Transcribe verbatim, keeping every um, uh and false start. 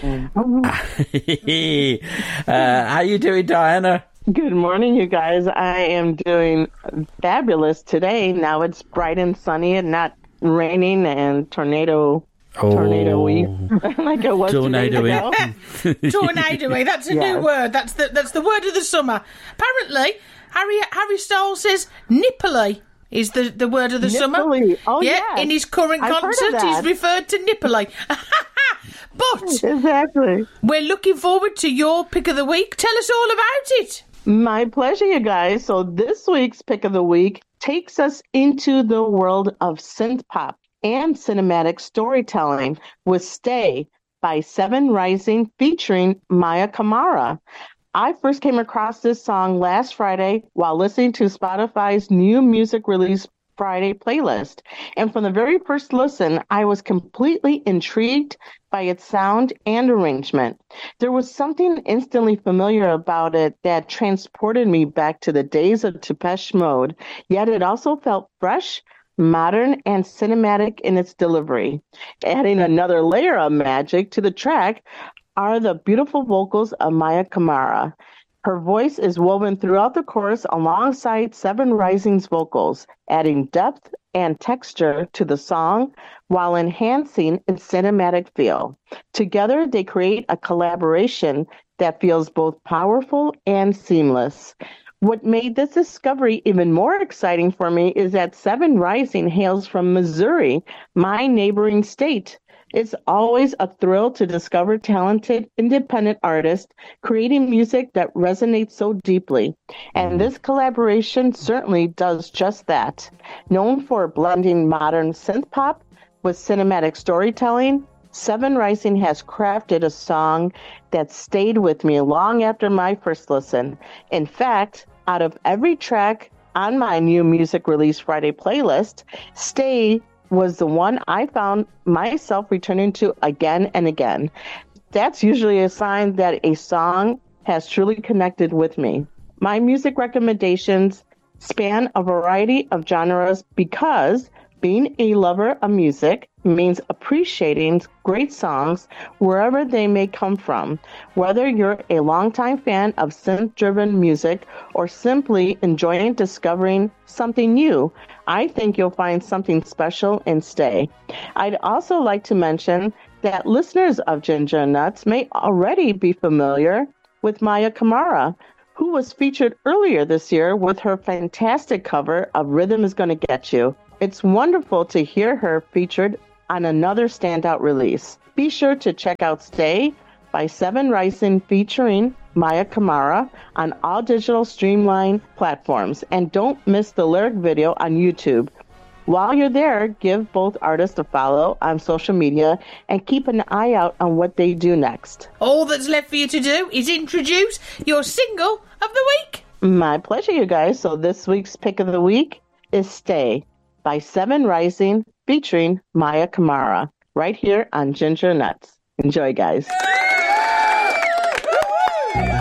uh, how you doing, Diana? Good morning, you guys. I am doing fabulous today. Now it's bright and sunny and not raining and tornado. Oh. Tornado-y, like it was Tornado-y. Tornado-y. That's a Yes. new word. That's the that's the word of the summer. Apparently, Harry Harry Styles says nipply is the, the word of the summer. Nipply. Oh, yeah. yes. In his current I've heard of concert, he's that. referred to nipply. But Exactly. we're looking forward to your pick of the week. Tell us all about it. My pleasure, you guys. So this week's pick of the week takes us into the world of synth pop and cinematic storytelling with Stay by Seven Rising featuring Maya Kamara. I first came across this song last Friday while listening to Spotify's new music release Friday playlist. And from the very first listen, I was completely intrigued by its sound and arrangement. There was something instantly familiar about it that transported me back to the days of Depeche Mode, yet it also felt fresh, modern, and cinematic in its delivery. Adding another layer of magic to the track are the beautiful vocals of Maya Kamara. Her voice is woven throughout the chorus alongside Seven Rising's vocals, adding depth and texture to the song while enhancing its cinematic feel. Together, they create a collaboration that feels both powerful and seamless. What made this discovery even more exciting for me is that Seven Rising hails from Missouri, my neighboring state. It's always a thrill to discover talented, independent artists creating music that resonates so deeply. And this collaboration certainly does just that. Known for blending modern synth pop with cinematic storytelling, Seven Rising has crafted a song that stayed with me long after my first listen. In fact, out of every track on my new music release Friday playlist, Stay was the one I found myself returning to again and again. That's usually a sign that a song has truly connected with me. My music recommendations span a variety of genres because being a lover of music means appreciating great songs wherever they may come from. Whether you're a longtime fan of synth-driven music or simply enjoying discovering something new, I think you'll find something special in Stay. I'd also like to mention that listeners of Ginger Nuts may already be familiar with Maya Kamara, who was featured earlier this year with her fantastic cover of Rhythm Is Gonna Get You. It's wonderful to hear her featured on another standout release. Be sure to check out Stay by Seven Rising featuring Maya Kamara on all digital streamline platforms. And don't miss the lyric video on YouTube. While you're there, give both artists a follow on social media and keep an eye out on what they do next. All that's left for you to do is introduce your single of the week. My pleasure, you guys. So this week's pick of the week is Stay by Seven Rising featuring Maya Kamara right here on Ginger Nuts. Enjoy, guys.